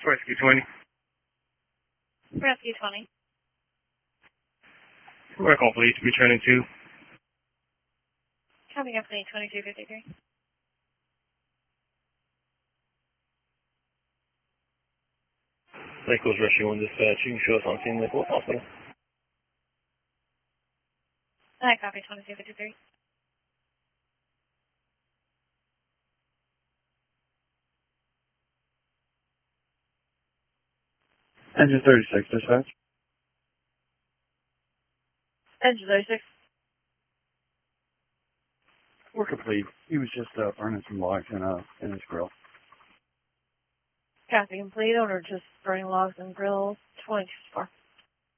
Rescue 20. Rescue 20. Roll call, please. Returning to. Copy, Company 2253. Lake Coast Rescue 1 dispatch. You can show us on scene, Lake Wolf Hospital. Hi, copy 2253. Engine 36, dispatch. Engine 36. We're complete. He was just burning some logs in his grill. Copy complete. Owner just burning logs and grills. 22 far.